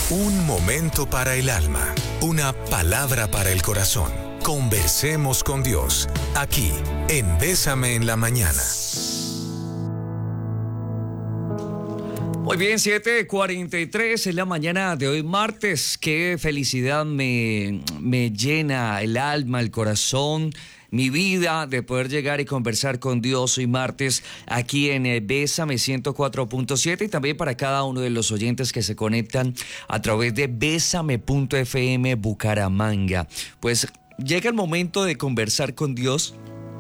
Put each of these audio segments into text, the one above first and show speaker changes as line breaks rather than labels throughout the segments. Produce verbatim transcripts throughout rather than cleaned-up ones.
Un momento para el alma, una palabra para el corazón. Conversemos con Dios, aquí, en Bésame en la Mañana.
Muy bien, siete cuarenta y tres en la mañana de hoy martes. Qué felicidad me, me llena el alma, el corazón, mi vida de poder llegar y conversar con Dios hoy martes aquí en eh, Bésame ciento cuatro punto siete, y también para cada uno de los oyentes que se conectan a través de Bésame punto F M Bucaramanga. Pues llega el momento de conversar con Dios,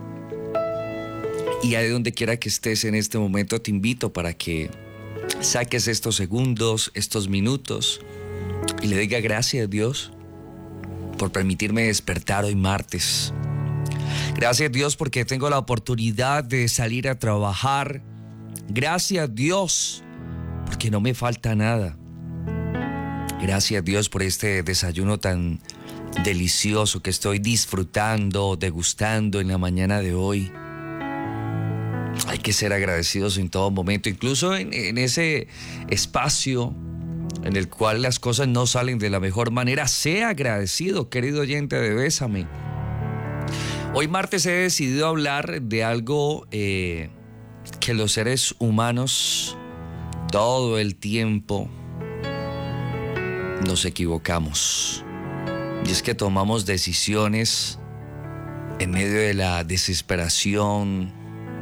y a donde quiera que estés en este momento te invito para que saques estos segundos, estos minutos y le diga gracias a Dios por permitirme despertar hoy martes. Gracias a Dios porque tengo la oportunidad de salir a trabajar. Gracias a Dios porque no me falta nada. Gracias a Dios por este desayuno tan delicioso que estoy disfrutando, degustando en la mañana de hoy. Hay que ser agradecidos en todo momento, incluso en, en ese espacio en el cual las cosas no salen de la mejor manera. Sea agradecido, querido oyente de Bésame. Hoy martes he decidido hablar de algo eh, que los seres humanos todo el tiempo nos equivocamos. Y es que tomamos decisiones en medio de la desesperación.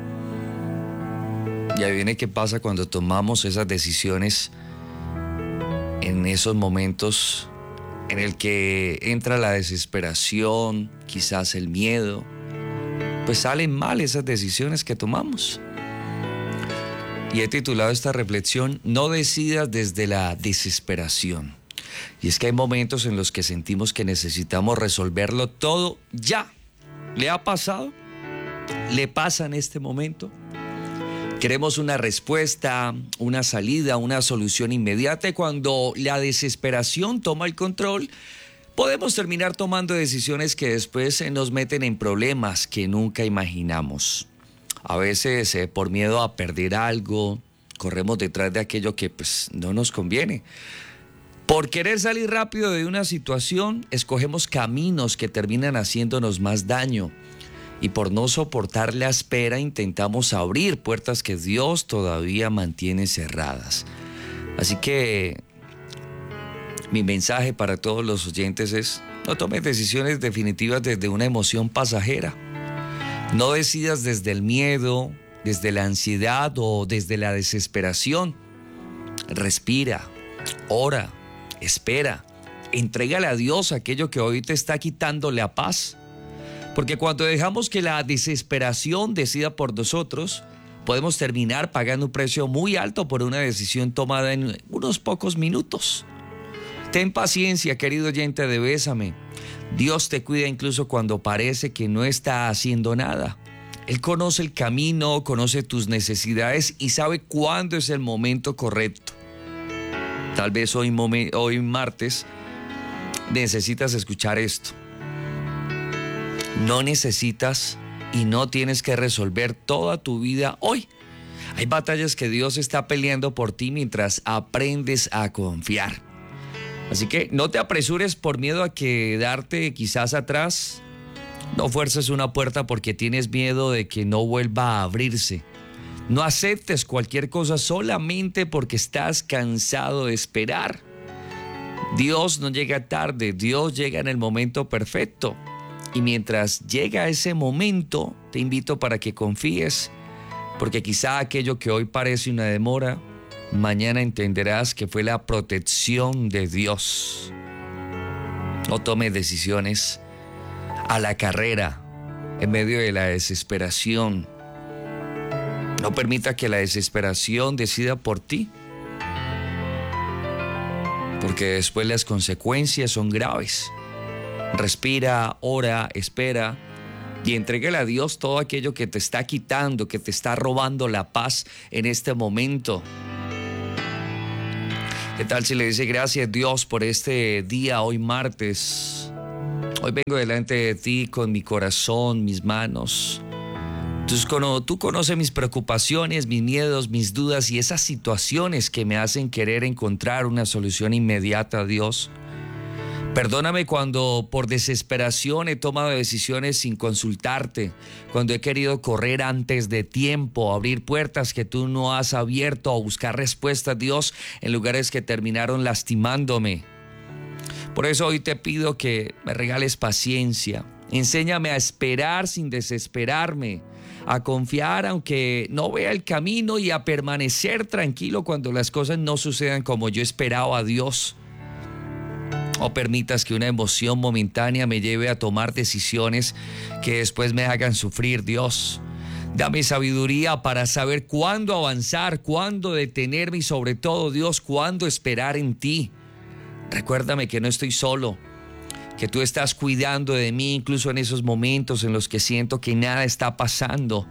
Y ahí viene qué pasa cuando tomamos esas decisiones en esos momentos en el que entra la desesperación, quizás el miedo. Pues salen mal esas decisiones que tomamos. Y he titulado esta reflexión: no decidas desde la desesperación. Y es que hay momentos en los que sentimos que necesitamos resolverlo todo ya. ¿Le ha pasado? ¿Le pasa en este momento? Queremos una respuesta, una salida, una solución inmediata, y cuando la desesperación toma el control, podemos terminar tomando decisiones que después nos meten en problemas que nunca imaginamos. A veces eh, por miedo a perder algo, corremos detrás de aquello que pues, no nos conviene. Por querer salir rápido de una situación, escogemos caminos que terminan haciéndonos más daño. Y por no soportar la espera, intentamos abrir puertas que Dios todavía mantiene cerradas. Así que mi mensaje para todos los oyentes es: no tomes decisiones definitivas desde una emoción pasajera. No decidas desde el miedo, desde la ansiedad o desde la desesperación. Respira, ora, espera, entrégale a Dios aquello que hoy te está quitando la paz. Porque cuando dejamos que la desesperación decida por nosotros, podemos terminar pagando un precio muy alto por una decisión tomada en unos pocos minutos. Ten paciencia, querido oyente de Bésame. Dios te cuida incluso cuando parece que no está haciendo nada. Él conoce el camino, conoce tus necesidades y sabe cuándo es el momento correcto. Tal vez hoy, hoy martes necesitas escuchar esto. No necesitas y no tienes que resolver toda tu vida hoy. Hay batallas que Dios está peleando por ti mientras aprendes a confiar. Así que no te apresures por miedo a quedarte quizás atrás. No fuerces una puerta porque tienes miedo de que no vuelva a abrirse. No aceptes cualquier cosa solamente porque estás cansado de esperar. Dios no llega tarde, Dios llega en el momento perfecto. Y mientras llega ese momento, te invito para que confíes, porque quizá aquello que hoy parece una demora, mañana entenderás que fue la protección de Dios. No tomes decisiones a la carrera, en medio de la desesperación. No permita que la desesperación decida por ti, porque después las consecuencias son graves. Respira, ora, espera y entrégale a Dios todo aquello que te está quitando, que te está robando la paz en este momento. ¿Qué tal si le dice gracias Dios por este día, hoy martes? Hoy vengo delante de ti con mi corazón, mis manos, Tú, tú conoces mis preocupaciones, mis miedos, mis dudas y esas situaciones que me hacen querer encontrar una solución inmediata, Dios. Perdóname cuando por desesperación he tomado decisiones sin consultarte, cuando he querido correr antes de tiempo, abrir puertas que tú no has abierto o buscar respuestas, Dios, en lugares que terminaron lastimándome. Por eso hoy te pido que me regales paciencia. Enséñame a esperar sin desesperarme, a confiar aunque no vea el camino y a permanecer tranquilo cuando las cosas no sucedan como yo esperaba, Dios. O permitas que una emoción momentánea me lleve a tomar decisiones que después me hagan sufrir, Dios. Dame sabiduría para saber cuándo avanzar, cuándo detenerme y sobre todo, Dios, cuándo esperar en ti. Recuérdame que no estoy solo, que tú estás cuidando de mí incluso en esos momentos en los que siento que nada está pasando.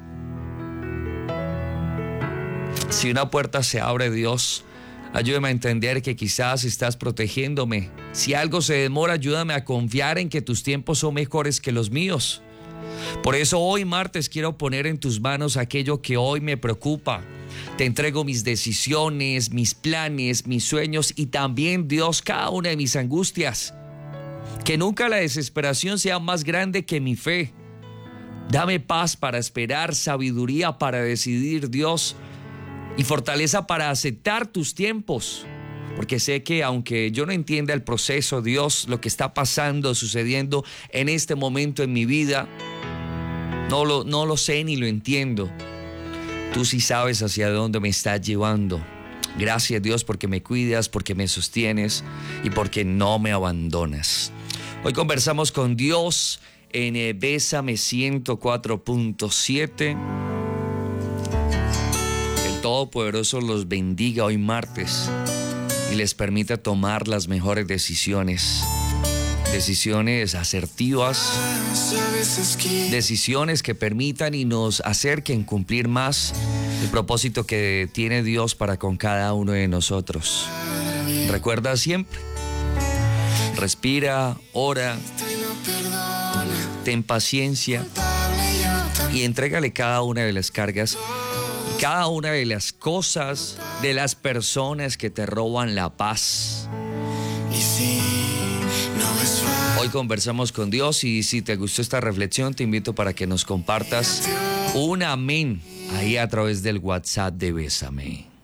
Si una puerta se abre, Dios, ayúdame a entender que quizás estás protegiéndome. Si algo se demora, ayúdame a confiar en que tus tiempos son mejores que los míos. Por eso hoy martes quiero poner en tus manos aquello que hoy me preocupa. Te entrego mis decisiones, mis planes, mis sueños y también, Dios, cada una de mis angustias. Que nunca la desesperación sea más grande que mi fe. Dame paz para esperar, sabiduría para decidir, Dios, y fortaleza para aceptar tus tiempos. Porque sé que aunque yo no entienda el proceso, Dios, lo que está pasando, sucediendo en este momento en mi vida, no lo, no lo sé ni lo entiendo. Tú sí sabes hacia dónde me estás llevando. Gracias, Dios, porque me cuidas, porque me sostienes y porque no me abandonas. Hoy conversamos con Dios en eh, Bésame ciento cuatro punto siete. El Todopoderoso los bendiga hoy martes y les permita tomar las mejores decisiones. Decisiones asertivas, decisiones que permitan y nos acerquen a cumplir más el propósito que tiene Dios para con cada uno de nosotros. Recuerda siempre, respira, ora, ten paciencia y entrégale cada una de las cargas, cada una de las cosas, de las personas que te roban la paz. Hoy conversamos con Dios y si te gustó esta reflexión te invito para que nos compartas un amén ahí a través del WhatsApp de Bésame.